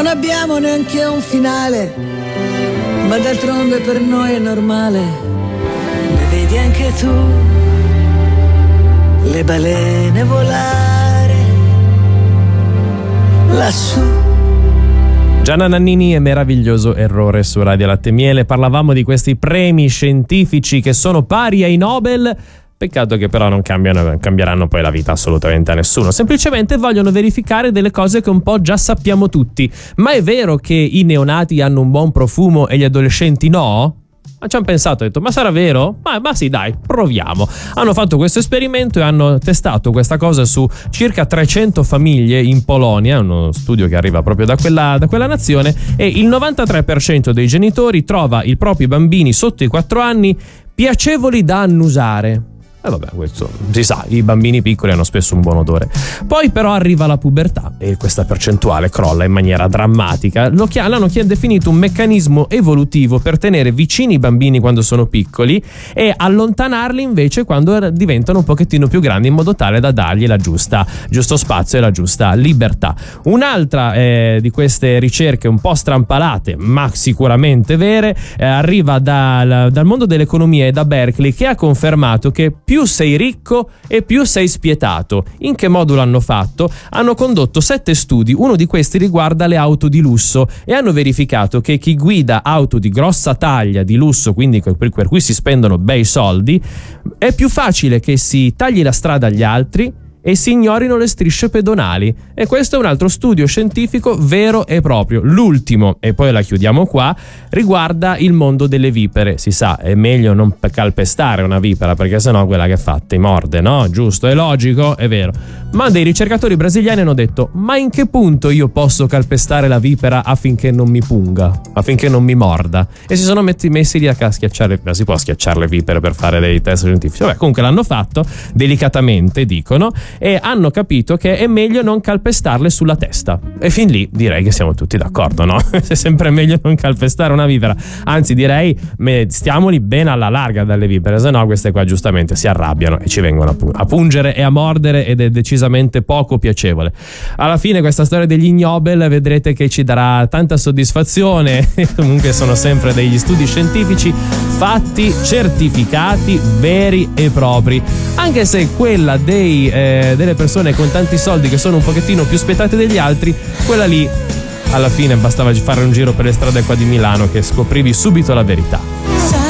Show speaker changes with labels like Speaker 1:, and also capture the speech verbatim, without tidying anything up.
Speaker 1: Non abbiamo neanche un finale, ma d'altronde per noi è normale. Ne vedi anche tu le balene volare lassù.
Speaker 2: Gianna Nannini e Meraviglioso Errore su Radio Latte e Miele. Parlavamo di questi premi scientifici che sono pari ai Nobel. Peccato che però non cambiano, cambieranno poi la vita assolutamente a nessuno. Semplicemente vogliono verificare delle cose che un po' già sappiamo tutti. Ma è vero che i neonati hanno un buon profumo e gli adolescenti no? Ma ci hanno pensato, ho detto, ma sarà vero? Ma, ma sì, dai, proviamo. Hanno fatto questo esperimento e hanno testato questa cosa su circa trecento famiglie in Polonia, uno studio che arriva proprio da quella, da quella nazione, e il novantatré per cento dei genitori trova i propri bambini sotto i quattro anni piacevoli da annusare. E vabbè, questo si sa, i bambini piccoli hanno spesso un buon odore. Poi però arriva la pubertà e questa percentuale crolla in maniera drammatica. Lo chi- l'hanno chi- definito un meccanismo evolutivo per tenere vicini i bambini quando sono piccoli e allontanarli invece quando diventano un pochettino più grandi, in modo tale da dargli la giusta giusto spazio e la giusta libertà. Un'altra eh, di queste ricerche un po' strampalate ma sicuramente vere eh, arriva dal, dal mondo dell'economia e da Berkeley, che ha confermato che più sei ricco e più sei spietato. In che modo l'hanno fatto? Hanno condotto sette studi, uno di questi riguarda le auto di lusso, e hanno verificato che chi guida auto di grossa taglia, di lusso, quindi per cui si spendono bei soldi, è più facile che si tagli la strada agli altri e si ignorino le strisce pedonali. E questo è un altro studio scientifico vero e proprio. L'ultimo, e poi la chiudiamo qua, riguarda il mondo delle vipere. Si sa, è meglio non calpestare una vipera, perché sennò quella che fa ti morde, no? Giusto, è logico, è vero. Ma dei ricercatori brasiliani hanno detto: ma in che punto io posso calpestare la vipera affinché non mi punga, affinché non mi morda? E si sono messi, messi lì a schiacciare. Si può schiacciare le vipere per fare dei test scientifici? Vabbè, comunque l'hanno fatto delicatamente, dicono, e hanno capito che è meglio non calpestarle sulla testa. E fin lì direi che siamo tutti d'accordo, no? È sempre meglio non calpestare una vipera. Anzi, direi stiamoli ben alla larga dalle vipere, se no queste qua giustamente si arrabbiano e ci vengono a pungere e a mordere, ed è decisamente poco piacevole. Alla fine questa storia degli ignobel vedrete che ci darà tanta soddisfazione. Comunque sono sempre degli studi scientifici fatti, certificati, veri e propri. Anche se quella dei eh, delle persone con tanti soldi che sono un pochettino più spietate degli altri, quella lì alla fine bastava fare un giro per le strade qua di Milano che scoprivi subito la verità.